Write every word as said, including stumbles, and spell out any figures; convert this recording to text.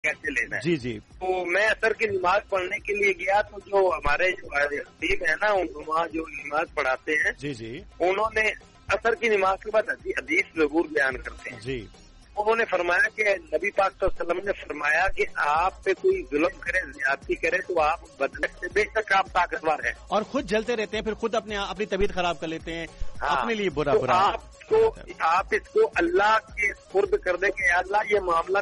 कैसे लेना है। जी जी। तो मैं असर की नमाज पढ़ने के लिए गया, तो जो हमारे जो खतीब है ना, वहाँ जो नमाज पढ़ाते हैं, जी जी, उन्होंने असर की नमाज के बाद हदीस जरूर बयान करते हैं जी। उन्होंने फरमाया कि नबी पाक सल्लल्लाहु अलैहि वसल्लम ने फरमाया कि आप पे कोई जुल्म करे, ज्यादती करे, तो आप बदले से बेशक आप ताकतवर हैं। और खुद जलते रहते हैं, फिर खुद अपने अपनी तबीयत खराब कर लेते हैं। हाँ, अपने लिए बुरा तो बुरा आपको आप इसको अल्लाह के सुपुर्द कर दे कि अल्लाह ये मामला